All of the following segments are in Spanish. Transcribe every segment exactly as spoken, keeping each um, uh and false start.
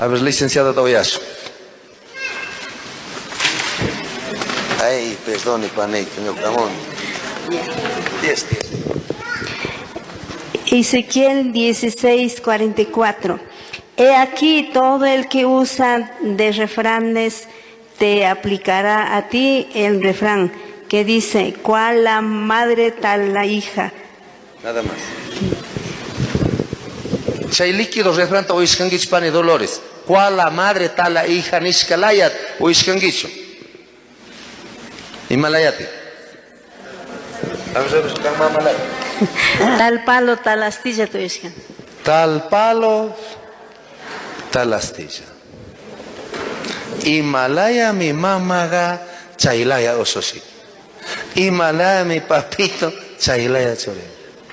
A ver, licenciada Toyash. Ay, perdone, panay, señor Camón. Diez, diez. Ezequiel dieciséis, cuarenta y cuatro. He aquí todo el que usa de refranes te aplicará a ti el refrán que dice, cuál la madre tal la hija. Nada más. Chay líquido refrán ta oishkangichu pane Dolores. Cuál la madre tal la hija nishkalayat oishkangichu. Himalayate. Tal palo, tal astilla tu iscan. Tal palo, tal astilla. Himalaya mi mamaga, chailaya ososhi. Himalaya mi papito, chailaya chore.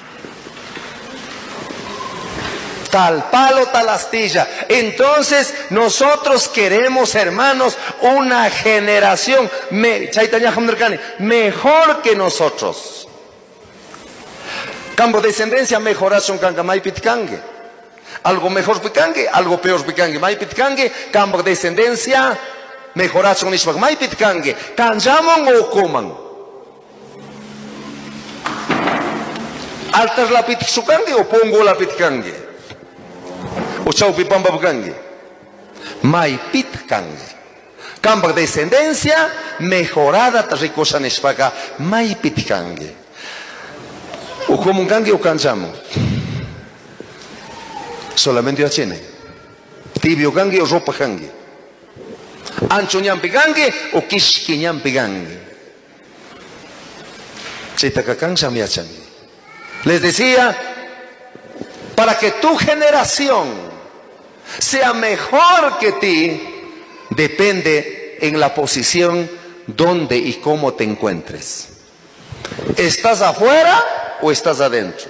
Tal palo, tal astilla. Entonces nosotros queremos, hermanos, una generación me, mejor que nosotros. Campo descendencia mejoración kangamay pitkange. Algo mejor picangue, algo peor picangue. May pitkange, campo descendencia mejoración nishpak may pitkange. Kanjamon o coman. Altas la pitsukange o pongo la pitkange. O chau pipamba picangue. May pitkange. Campo descendencia mejorada tarikosa nishpaka may pitkange. O como un gangue o canchamo. Solamente a chene. Tibio gangue o ropa gangue. Ancho ñampi gangue o kishki ñampi gangue. Les decía, para que tu generación sea mejor que ti, depende en la posición donde y cómo te encuentres. ¿Estás afuera o estás adentro?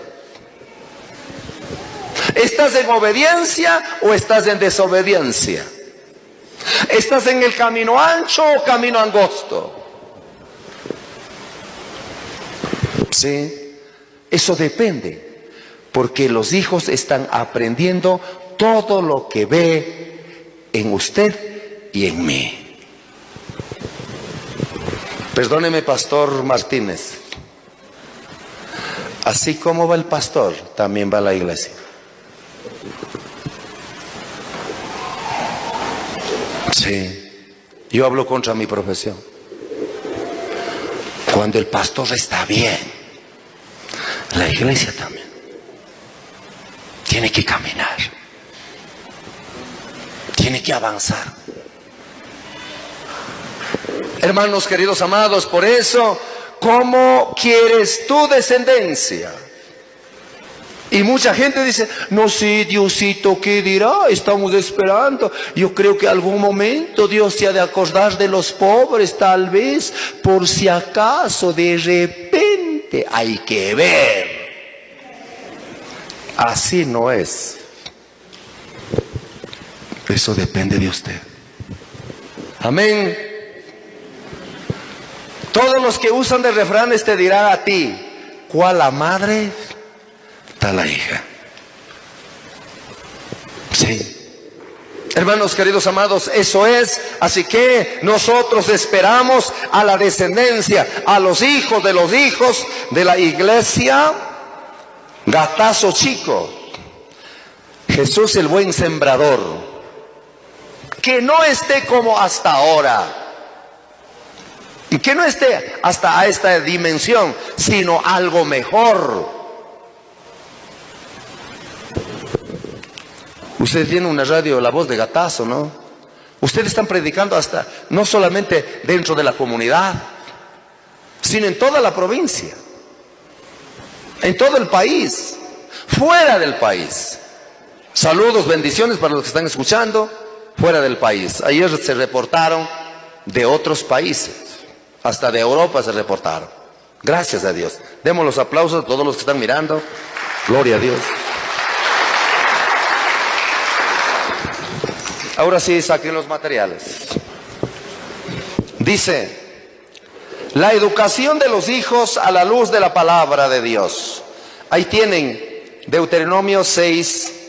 ¿Estás en obediencia o estás en desobediencia? ¿Estás en el camino ancho o camino angosto? Sí, eso depende, porque los hijos están aprendiendo todo lo que ve en usted y en mí. Perdóneme, Pastor Martínez. Así como va el pastor, también va la iglesia. Sí, yo hablo contra mi profesión. Cuando el pastor está bien, la iglesia también tiene que caminar, tiene que avanzar. Hermanos queridos amados, por eso, ¿cómo quieres tu descendencia? Y mucha gente dice, no sé, Diosito, ¿qué dirá? Estamos esperando. Yo creo que algún momento Dios se ha de acordar de los pobres, tal vez, por si acaso, de repente, hay que ver. Así no es. Eso depende de usted. Amén. Todos los que usan de refranes te dirán a ti, ¿cuál la madre? Tal la hija. Sí. Hermanos queridos amados, eso es. Así que nosotros esperamos a la descendencia, a los hijos de los hijos de la iglesia. Gatazo chico. Jesús el buen sembrador. Que no esté como hasta ahora. Y que no esté hasta a esta dimensión, sino algo mejor. Ustedes tienen una radio, La Voz de Gatazo, ¿no? Ustedes están predicando hasta, no solamente dentro de la comunidad, sino en toda la provincia, en todo el país, fuera del país. Saludos, bendiciones para los que están escuchando, fuera del país. Ayer se reportaron de otros países, hasta de Europa se reportaron. Gracias a Dios. Demos los aplausos a todos los que están mirando. Gloria a Dios. Ahora sí, saquen los materiales. Dice, la educación de los hijos a la luz de la palabra de Dios. Ahí tienen Deuteronomio seis,